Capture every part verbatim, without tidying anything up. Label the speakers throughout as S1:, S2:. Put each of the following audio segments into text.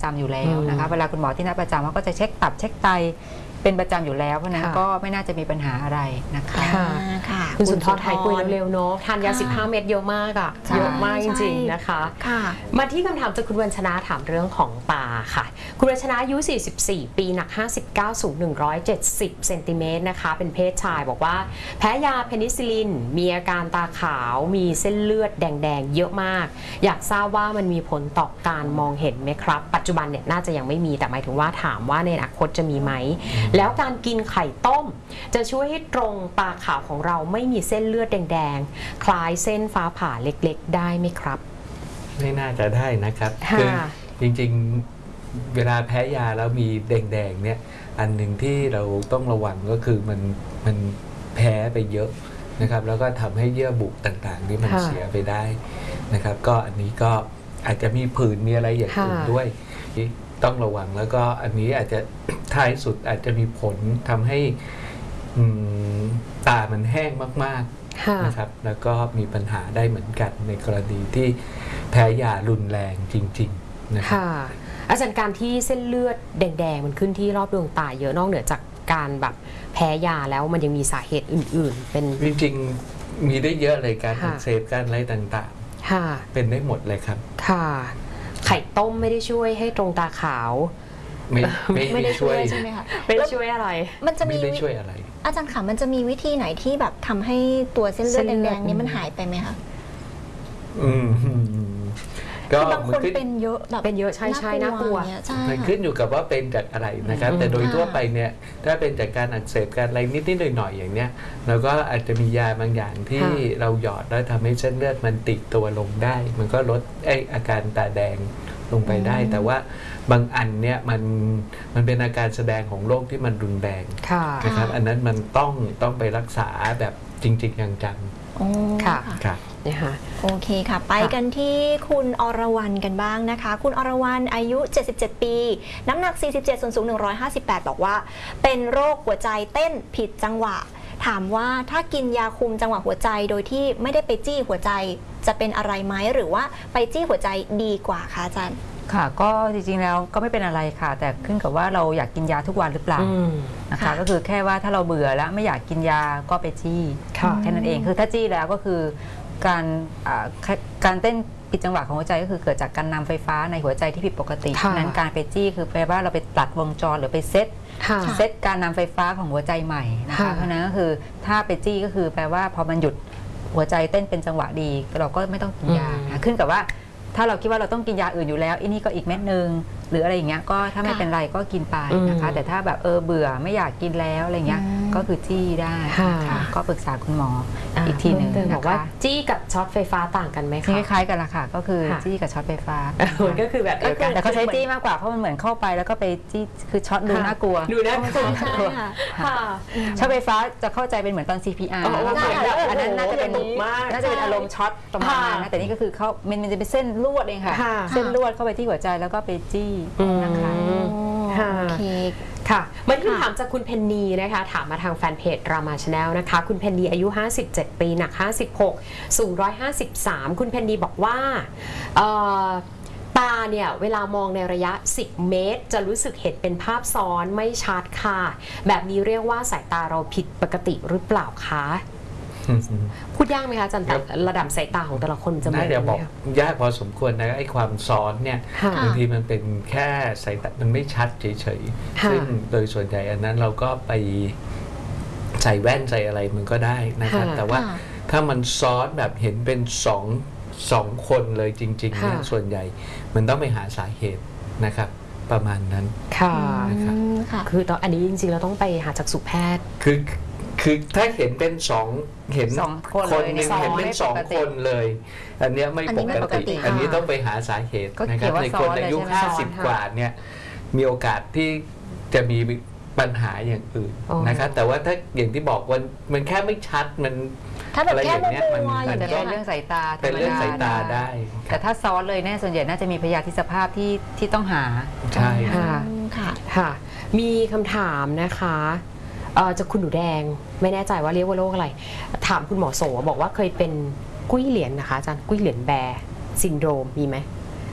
S1: ำอยู่แล้วนะคะเวลาคุณหมอที่นัดประจำเขาก็จะเช็คตับเช็คไตเป็นประจำอยู่แล้วเพราะนั้นก็ไม่น่าจะมีปัญหาอะไรนะคะ
S2: ค่ะคุณสุนทรไทยคุยเร็วๆเนาะทานยาสิบห้าเม็ดเยอะมากอะเยอะมากจริงๆนะคะมาที่คำถามจากคุณวัญชนะถามเรื่องของตาค่ะคุณวัญชนะอายุสี่สิบสี่ปีหนักห้าสิบเก้าสูงหนึ่งร้อยเจ็ดสิบเซนติเมตรนะคะเป็นเพศชายบอกว่าแพ้ยาเพนิซิลินมีอาการตาขาวมีเส้นเลือดแดงๆเยอะมากอยากทราบว่ามันมีผลต่อการมองเห็นไหมครับปัจจุบันเนี่ยน่าจะยังไม่มีแต่หมายถึงว่าถามว่าในอนาคตจะมีไหมแล้วการกินไข่ต้มจะช่วยให้ตรงตาขาวของเราไม่มีเส้นเลือดแดงๆคล้ายเส้นฟ้าผ่าเล็กๆได้ไหมครับ
S3: ไม่น่าจะได้นะครับคือจริงๆเวลาแพ้ยาแล้วมีแดงๆเนี่ยอันหนึ่งที่เราต้องระวังก็คือมันมันแพ้ไปเยอะนะครับแล้วก็ทำให้เยื่อบุต่างๆนี่มันเสียไปได้นะครับก็อันนี้ก็อาจจะมีผื่นมีอะไรอย่างอื่นด้วยต้องระวังแล้วก็อันนี้อาจจะท้ายสุดอาจจะมีผลทำให้ตามันแห้งมากๆนะครับแล้วก็มีปัญหาได้เหมือนกันในกรณีที่แพ้ยารุนแรงจริงๆนะครับ
S2: อาจารย์การที่เส้นเลือดแดงๆมันขึ้นที่รอบดวงตาเยอะนอกเหนือจากการแบบแพ้ยาแล้วมันยังมีสาเหตุอื่นๆเป็น
S3: จริงๆมีได้เยอะเลยการอักเสบการอะไรต่างๆเป็นได้หมได้ครับ
S2: ค่ะไข่ต้มไม่ได้ช่วยให้ตรงตาขาว
S3: ไม่ไม่ได้ช่วย
S2: ใช่ไหมคะไม่ได้ช่วยอะไร
S3: มันจะมีไม่ได้ช่วยอะไร
S4: อาจารย์ค่ะมันจะมีวิธีไหนที่แบบทำให้ตัวเส้นเลือดแดงๆนี้มันหายไปไหมคะ
S3: อืม
S4: ก็บางคนเป็นเยอะแบบ
S2: เป็นเยอะใช่ใช่น่ากลัว
S3: มันขึ้นอยู่กับว่าเป็นจากอะไรนะครับแต่โดยทั่วไปเนี่ยถ้าเป็นจากการอักเสบการอะไรนิดๆหน่อยๆอย่างเนี้ยเราก็อาจจะมียาบางอย่างที่เราหยอดแล้วทำให้เส้นเลือดมันติดตัวลงได้มันก็ลดไออาการตาแดงลงไปได้แต่ว่าบางอันเนี่ยมันมันเป็นอาการแสดงของโรคที่มันรุนแรงนะครับอันนั้นมันต้องต้องไปรักษาแบบจริงๆจัง
S4: ๆค่ะ
S3: ค่ะ
S2: นะคะ
S4: โอเคค่ะไปกันที่คุณอรวรรณกันบ้างนะคะคุณอรวรรณอายุเจ็ดสิบเจ็ดปีน้ำหนักสี่สิบเจ็ดส่วนสูงหนึ่งร้อยห้าสิบแปดบอกว่าเป็นโรคหัวใจเต้นผิดจังหวะถามว่าถ้ากินยาคุมจังหวะหัวใจโดยที่ไม่ได้ไปจี้หัวใจจะเป็นอะไรไหมหรือว่าไปจี้หัวใจดีกว่าคะอาจารย์
S1: ค่ะก็จริงๆแล้วก็ไม่เป็นอะไรค่ะแต่ขึ้นกับว่าเราอยากกินยาทุกวันหรือเปล่านะคะก็คือแค่ว่าถ้าเราเบื่อแล้วไม่อยากกินยาก็ไปจี้แค่นั้นเองคือถ้าจี้แล้วก็คือการการเต้นผิดจังหวะของหัวใจก็คือเกิดจากการนำไฟฟ้าในหัวใจที่ผิดปกตินั้นการไปจี้คือแปลว่าเราไปตัดวงจรหรือไปเซตเซตการนำไฟฟ้าของหัวใจใหม่นะคะเพราะนั้นก็คือถ้าไปจี้ก็คือแปลว่าพอมันหยุดหัวใจเต้นเป็นจังหวะดีเราก็ไม่ต้องกินยาขึ้นกับว่าถ้าเราคิดว่าเราต้องกินยาอื่นอยู่แล้วอันนี้ก็อีกเม็ดนึงหรืออะไรอย่างเงี้ยก็ถ้าไม่เป็นไรก็กินไปนะคะแต่ถ้าแบบเออเบื่อไม่อยากกินแล้วอะไรเงี้ยก็คือจี้ได้ก็ปรึกษาคุณหมออีกทีหนึ่ง
S2: บอกว่าจี้กับช็อตไฟฟ้าต่างกันไหมคะ
S1: คล้ายๆกันละค่ะก็คือจี้กับช็อตไฟฟ้า
S2: ก็คือแบบเดียวกัน
S1: แต่เขาใช้จี้มากกว่าเพราะมันเหมือนเข้าไปแล้วก็ไปจี้คือช็อตดูน่ากลัว
S2: ดูน่ากลัว
S1: ช็อตไฟฟ้าจะเข้าใจเป็นเหมือนตอน ซี พี อาร์ อันนั้นน่าจะเป็นน่าจะเป็นอารมณ์ช็อตประมาณนั้นนะแต่นี่ก็คือเขามันจะเป็นเส้นลวดเองค่ะเส้นลวดเข้าไปที่หัวใจแล้วก็ไปจี้นะคะ
S2: ค่ะมาที่คำถามจากคุณเพนนีนะคะถามมาทางแฟนเพจรามาชาแนลนะคะคุณเพนนีอายุห้าสิบเจ็ดปีหนักห้าสิบหกสูงหนึ่งร้อยห้าสิบสามคุณเพนนีบอกว่าตาเนี่ยเวลามองในระยะสิบเมตรจะรู้สึกเห็นเป็นภาพซ้อนไม่ชัดค่ะแบบนี้เรียกว่าสายตาเราผิดปกติหรือเปล่าคะพูดยากไหมคะอาจารย์แต่ระดับสายตาของแต่ละคนจะไม่
S3: เดี๋ยวบอกยากพอสมควรนะไอ้ความซ้อนเนี่ยบางทีมันเป็นแค่สายตามันไม่ชัดเฉยๆซึ่งโดยส่วนใหญ่อันนั้นเราก็ไปใส่แว่นใส่อะไรมันก็ได้นะครับแต่ว่าถ้ามันซ้อนแบบเห็นเป็นสองสองคนเลยจริงๆนะส่วนใหญ่มันต้องไปหาสาเหตุนะครับประมาณนั้น
S2: ค่ะนะครับคือตอนอันนี้จริงๆเราต้องไปหาจักษุแพทย์
S3: คือคือถ้าเห็นเป็นสองเห็นคนหนึ่งเห็นเป็นสองคนเลยอันนี้ไม่ปกติอันนี้ต้องไปหาสาเหตุนะครับในคนอายุห้าสิบกว่าเนี่ยมีโอกาสที่จะมีปัญหาอย่างอื่นนะครับแต่ว่าถ้าอย่างที่บอกว่ามันแค่ไม่ชัดมัน
S4: อะไรอย่าง
S1: เงี้ยมันเป็นเรื่องสายตา
S3: เป็นเรื่องสายตาได้
S1: แต่ถ้าซ้อนเลยแน่ส่วนใหญ่น่าจะมีพยาธิสภาพที่ที่ต้องหา
S3: ใช่
S2: ค่ะค่ะมีคำถามนะคะจะคุณหนูแดงไม่แน่ใจว่าเรียกว่าโรคอะไรถามคุณหมอโสบอกว่าเคยเป็นกุ้ยเหรียญนะคะอาจารย์กุ้ยเหรียญแบร์ซินโดรมมีไหม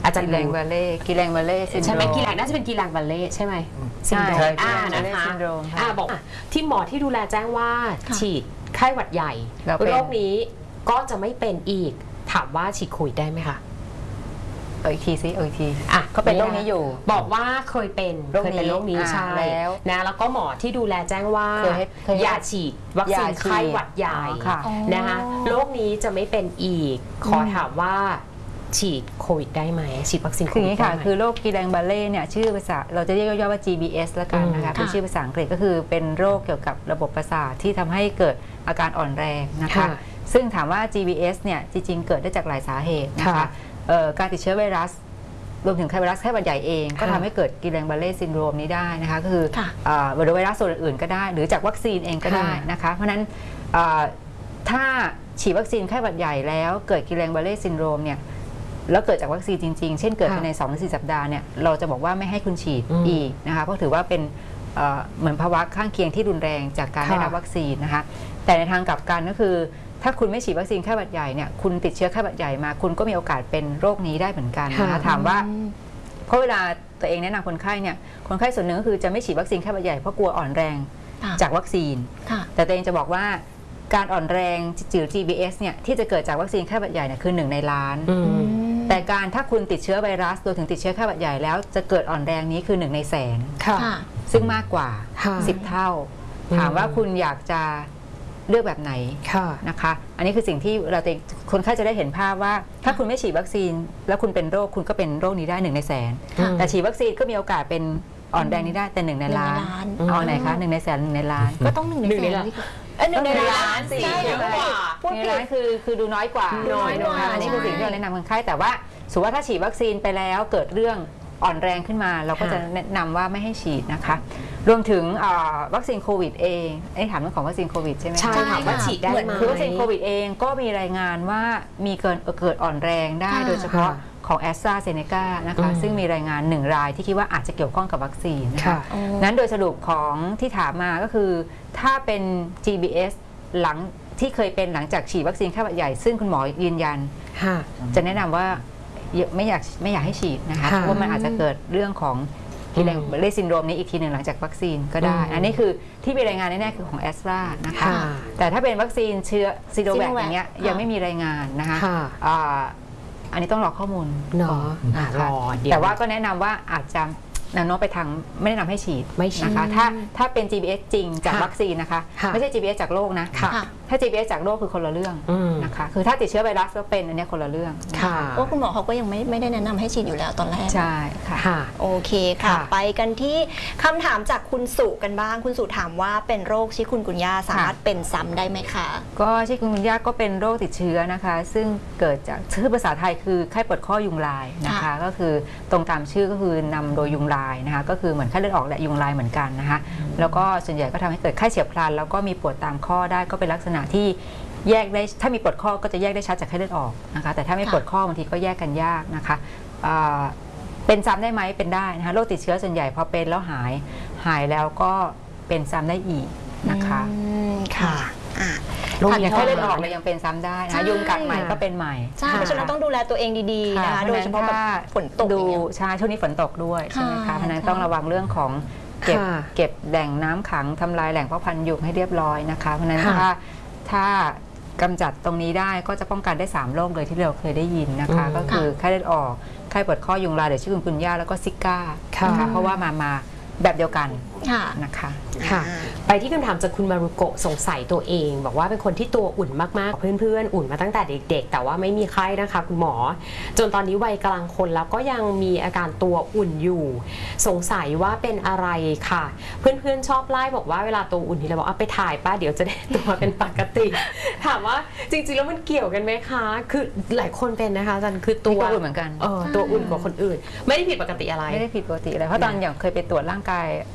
S2: อาจารย์
S1: กิแรงบาเล่กิแรงบาเล่ซินโดรม
S2: ใช่ไหมกีแรงน่าจะเป็นกีแรงบาเล่ใช่ไหม
S1: ใช่
S2: ซินโดรม
S1: ใช่
S2: อ่า
S1: ใช่
S2: นะคะ
S1: ซินโดรมค่ะ
S2: อ่าบอกที่หมอที่ดูแลแจ้งว่าฉีดไข้หวัดใหญ่
S1: แล้วเป็น
S2: โรคนี้ก็จะไม่เป็นอีกถามว่าฉีดโควิดได้ไหมคะ
S1: เอาอีกทีซิเอาอีกที
S2: อ่ะ
S1: ก็เป็นโรคนี้อยู่
S2: บอกว่าเคยเป็น
S1: โรคนี้
S2: เคยเป็นโรคนี้
S1: อ่า
S2: ใช่
S1: แล้ว
S2: นะแล้วก็หมอที่ดูแลแจ้งว่า
S1: เคยให้เคยให้
S2: อย่าฉีดวัคซีน
S1: อย่าฉีด
S2: ไข้หวัดใหญ่
S1: อ๋อค่ะ
S2: นะคะโรคนี้จะไม่เป็นอีก ขอถามว่าฉีดโควิดได้ไหมฉีดวัคซีนโค
S1: คืออย่าง
S2: วิด
S1: นี้
S2: ได้
S1: ค่ะ
S2: ไหม
S1: คือโรคกิแรงบาเล่เนี่ยชื่อภาษาเราจะเรียกย่อๆว่า จี บี เอส ละกันนะคะ
S2: อืม
S1: เป็นชื่อภาษาอังกฤษก็คือเป็นโรคเกี่ยวกับระบบประสาทที่ทำให้เกิดอาการอ่อนแรงนะคะ
S2: ค่ะ
S1: ซึ่งถามว่า จี บี เอส เนี่ยจริงๆเกิดได้จากหลายสาเหตุนะคะ
S2: ค่ะ
S1: เอ่อการติดเชื้อไวรัสรวมถึงไข้ไวรัสไข้หวัดใหญ่เองก็
S2: ค่ะ
S1: ทำให้เกิดกิแรงบาเล่ซินโดรมนี้ได้นะคะก็คือ
S4: ค่ะ
S1: เอ่อไวรัสส่วนอื่นๆก็ได้ หรือจากวัคซีนเองก็ได้
S2: ค่ะ
S1: นะคะเพราะฉะนั้นเอ่อถ้าฉีดวัคซีนไข้หวัดใหญ่แล้วเกิดกิแรงบาเล่ซินโดรมเนี่ยแล้วเกิดจากวัคซีนจริงๆ เช่นเกิดภายใน สองถึงสี่ สัปดาห์เนี่ยเราจะบอกว่าไม่ให้คุณฉีด
S2: อืม
S1: อีกนะคะเพราะถือว่าเป็นเอ่อเหมือนภาวะข้างเคียงที่รุนแรงจากการ
S2: ค่ะ
S1: ได้รับวัคซีนนะคะแต่ในทางกลับกันก็คือถ้าคุณไม่ฉีดวัคซีนไข้หวัดใหญ่เนี่ยคุณติดเชื้อไข้หวัดใหญ่มาคุณก็มีโอกาสเป็นโรคนี้ได้เหมือนกันนะคะ
S2: ค่ะ
S1: ถามว่าเพราะเวลาตัวเองแนะนำคนไข้เนี่ยคนไข้ส่วนหนึ่งก็คือจะไม่ฉีดวัคซีนไข้หวัดใหญ่เพราะกลัวอ่อนแรง
S4: ค่ะ
S1: จากวัคซีน
S4: ค่ะ
S1: แต่ตัวเองจะบอกว่าการอ่อนแรงจืด จี บี เอส เนี่ยที่จะเกิดจากวัคซีนไข้หวัดใหญ่เนี่ยคือหนึ่งในล้าน
S2: อืม
S1: แต่การถ้าคุณติดเชื้อไวรัสโดยถึงติดเชื้อไข้หวัดใหญ่แล้วจะเกิดอ่อนแรงนี้คือหนึ่งในแสน
S2: ค่ะ
S4: ค่ะ
S1: ซึ่งมากกว่า
S2: ค่ะ
S1: สิบเท่า
S2: อืม
S1: ถามว่าคุณอยากจะเลือกแบบไหน
S2: ค่ะ
S1: นะคะ อันนี้คือสิ่งที่เราเองคนไข้จะได้เห็นภาพว่า ถ้าคุณไม่ฉีดวัคซีน แล้วคุณเป็นโรคคุณก็เป็นโรคนี้ได้หนึ่งในแสน
S2: ค่ะ
S1: แต่ฉีดวัคซีนก็มีโอกาสเป็นอ่อนแรงนี้ได้แต่หนึ่งในล้าน
S4: หนึ่งในล้าน
S1: เอาไหนคะหนึ่งในแสนหนึ่งในล้าน
S4: ก็ต้องหนึ่งใน
S2: หนึ่งใน
S4: แสน
S2: ล้าน
S4: ที่เอ้ยหนึ่งในล้าน
S2: สิ
S4: ใช่
S2: เยอะกว่า
S4: พูด
S1: ใน
S4: ผิ
S1: ร้า
S4: ด
S1: นคือคือดูน้อยกว่า
S2: น้อยกว่า
S1: อันนี้คือ
S4: ใช่
S1: สิ่งที่เราแนะนำคนไข้แต่ว่าสมมติว่าถ้าฉีดวัคซีนไปแล้วเกิดเรื่องอ่อนแรงขึ้นมา เราก็จะแนะนำว่าไม่ให้ฉีดนะคะ รวมถึงอ่าวัคซีนโควิดเองไอ้ถามเรื่องของวัคซีนโควิดใช่ไหมคะ
S2: ใช่ถามว่าฉีดได้ไหม
S1: คือวัคซีนโควิดเองก็มีรายงานว่ามีเกิดเกิดอ่อนแรงได้
S4: ค่ะ
S1: โดยเฉพาะ
S2: ค่ะ
S1: ของแอสตราเซเนกานะคะ
S2: อืม
S1: ซึ่งมีรายงานหนึ่งรายที่คิดว่าอาจจะเกี่ยวข้องกับวัคซีนนะคะ
S2: ค่ะ
S4: โอ้
S1: นั้นโดยสรุปของที่ถามมาก็คือถ้าเป็น จี บี เอส หลังที่เคยเป็นหลังจากฉีดวัคซีนไข้หวัดใหญ่ซึ่งคุณหมอยืนยัน
S2: ค่ะ
S1: จะแนะนำว่าไม่อยากไม่อยากให้ฉีดนะคะ
S2: ค่ะ
S1: เพราะว่ามันอาจจะเกิดเรื่องของกิแรงบาเล่ซินโดรมนี้อีกทีหนึ่งหลังจากวัคซีนก็ได้
S2: อืม
S1: อันนี้คือที่มีรายงานแน่ๆคือของแอสตรานะคะ
S2: ค่ะ
S1: แต่ถ้าเป็นวัคซีนเชื้อซีโนแวค
S4: Sinovac
S1: อย่างเงี้ย
S4: ค่ะ
S1: ยังไม่มีรายงานนะคะ
S2: ค่ะ
S1: อ่าอันนี้ต้องรอข้อมูล
S2: เนาะ
S1: ก่อน
S2: อ่ะ
S1: นะ
S2: ร
S1: คะ
S2: อเดี๋ยว
S1: แต่ว่าก็แนะนำว่าอาจจะแนวโน้มไปทางไม่แนะนำให้ฉีด
S2: ไม่ฉีด
S1: นะคะถ้าถ้าเป็น จี บี เอส จริงจาก
S2: ค่ะ
S1: วัคซีนนะคะ
S2: ค่ะ
S1: ไม่ใช่ จี บี เอส จากโรคนะ
S2: ค่ะ
S1: ถ้า จี บี เอส จากโรคคือคนละเรื่อง
S2: อืม
S1: นะคะคือถ้าติดเชื้อไวรัสก็เป็นอันเนี้ยคนละเรื่อง
S2: ค่ะ
S4: เพราะคุณหมอเขาก็ยังไม่ไม่ได้แนะนำให้ฉีดอยู่แล้วตอนแรก
S1: ใช่ค่ะ
S2: ค่ะ
S4: โอเคค่ะ
S2: ค่ะ
S4: ไปกันที่คำถามจากคุณสุกันบ้าง คุณสุถามว่าเป็นโรคชิคุนกุนยาสามารถเป็นซ้ำได้ไหมคะ
S1: ก็ที่คุณย่าก็เป็นโรคติดเชื้อนะคะ ซึ่งเกิดจากชื่อภาษาไทยคือไข้ปวดข้อยุงลายนะคะ
S4: ค่ะ
S1: ก็คือตรงตามชื่อก็คือนำโดยยุงลายนะคะก็คือเหมือนไข้เลือดออกและยุงลายเหมือนกันนะคะแล้วก็ส่วนใหญ่ก็ทำให้เกิดไข้เฉียบพลันแล้วก็มีปวดตามข้อได้ก็เป็นลักษณะที่แยกได้ถ้ามีปวดข้อก็จะแยกได้ชัดจากไข้เลือดออกนะคะแต่ถ้าไม่
S4: ค่ะ
S1: ปวดข้อบางทีก็แยกกันยากนะคะอ่าเป็นซ้ำได้ไหมเป็นได้นะคะโรคติดเชื้อส่วนใหญ่พอเป็นแล้วหายหายแล้วก็เป็นซ้ำได้อีกนะคะ
S4: อืมค่ะอ่ะ
S2: โรค
S1: ถัด
S2: นี้
S1: จากไข้เลือดออกเรายังเป็นซ้ำได้
S4: ใช่
S1: นะยุงกัดใหม่ก็เป็นใหม่
S4: ใช่เพราะฉะนั้นต้องดูแลตัวเองดีๆนะคะ โดยเฉพาะแบบฝนตกอ
S1: ดู
S4: ย่างเงี้ย
S1: ใช่ช่วงนี้ฝนตกด้วยใช่ไหม
S4: ค่ะ
S1: คะเพราะฉะนั้น
S4: ใช่
S1: ต้องระวังเรื่องของเก็บ
S2: ค่ะ
S1: เก็บแหล่งน้ำขังทำลายแหล่งเพาะพันธุ์ยุงให้เรียบร้อยนะคะเพราะฉะนั้น
S2: ค่ะ
S1: ถ้าถ้ากำจัดตรงนี้ได้ก็จะป้องกันได้สามโรคเลยที่เราเคยได้ยินนะคะ
S2: อืม
S1: ก็คือไข้เลือดออกไข้ปวดข้อยุงลายหรือชื่อคุณคุณย่าแล้วก็ซิก้า
S2: ค่ะ
S1: นะคะเพราะว่ามามาแบบเดียวกัน
S4: ค่ะ
S1: นะคะ
S2: ค่ะ ไปที่คำถามจากคุณมารุโกะสงสัยตัวเอง บอกว่าเป็นคนที่ตัวอุ่นมากๆเพื่อนๆอุ่นมาตั้งแต่เด็กๆ แต่ว่าไม่มีไข้นะคะคุณหมอ จนตอนนี้วัยกลางคนแล้วก็ยังมีอาการตัวอุ่นอยู่ สงสัยว่าเป็นอะไรค่ะ เพื่อนๆชอบไล่บอกว่าเวลาตัวอุ่นทีเราบอกเอาไปถ่ายป้าเดี๋ยวจะได้ตัวเป็นปกติ ถามว่าจริงๆแล้วมันเกี่ยวกันไหมคะ คือหลายคนเป็นนะคะอาจารย์คือตัว
S1: นี่ก็อุ่นเหมือนกัน
S2: เออตัวอุ่นกว่าคนอื่น ไม่ได้ผิดปกติอะไร
S1: ไม่ได้ผิดปกติอะไรเพราะตอนอย่างเคยไปตรวจร่างกาย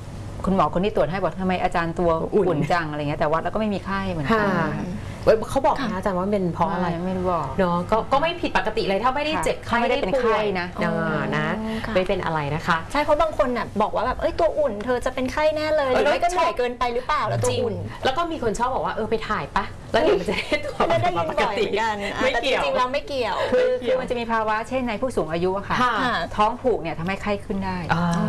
S1: คุณหมอคนที่ตรวจให้บอกทำไมอาจารย์ตัวอุ่นจังอะไรเงี้ยแต่วัดแล้วก็ไม่มีไข้เหมือนกัน
S2: เขาบอกนะอาจารย์ว่าเป็นเพราะอะไร
S1: ไม่รู้บอก
S2: เนาะก็ก็ไม่ผิดปกติเลยถ้าไม่ได้เจ็บไข้
S1: ไม่ได้เป็นไข้นะ
S2: นะไม่เป็นอะไรนะคะ
S4: ใช่เพราะบางคนน่ะบอกว่าแบบเอ้ยตัวอุ่นเธอจะเป็นไข้แน่เลยหรือไม่ก็เหนื่อยเกินไปหรือเปล่าแล้วตัวอุ่น
S2: แล้วก็มีคนชอบบอกว่าเออไปถ่ายปะแล้วเดี๋ยวมันจะได้ตัว
S4: ได้ยินบ่อยเหมือนกันแต่จริงๆเราไม่เกี่ยว
S1: คือคือมันจะมีภาวะเช่นในผู้สูงอายุอะค่ะท้องผูกเนี่ยทำให้ไข้ขึ้นได้